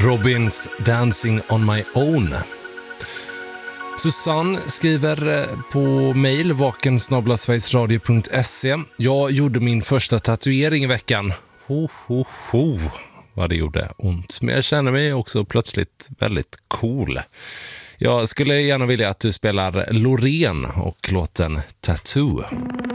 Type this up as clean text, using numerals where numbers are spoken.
Robins Dancing on my own. Susanne skriver på mail vaken@sverigesradio.se. Jag gjorde min första tatuering i veckan. Vad det gjorde ont. Men jag känner mig också plötsligt väldigt cool. Jag skulle gärna vilja att du spelar Loreen och låten Tattoo.